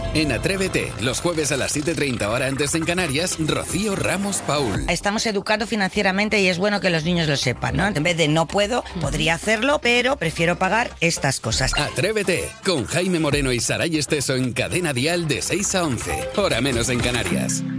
En Atrévete, los jueves a las 7:30 hora antes en Canarias, Rocío Ramos Paul. Estamos educando financieramente y es bueno que los niños lo sepan, ¿no? En vez de no puedo, podría hacerlo, pero prefiero pagar estas cosas. Atrévete, con Jaime Moreno y Saray Esteso en Cadena Dial de 6 a 11, hora menos en Canarias.